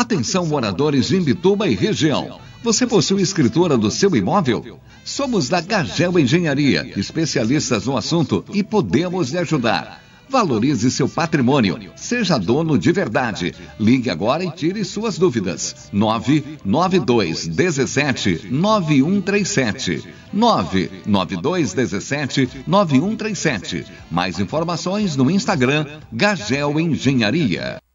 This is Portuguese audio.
Atenção, moradores de Imbituba e região. Você possui escritura do seu imóvel? Somos da Gagel Engenharia, especialistas no assunto e podemos lhe ajudar. Valorize seu patrimônio. Seja dono de verdade. Ligue agora e tire suas dúvidas. 992 17 9137. 992 17 9137. Mais informações no Instagram Gagel Engenharia.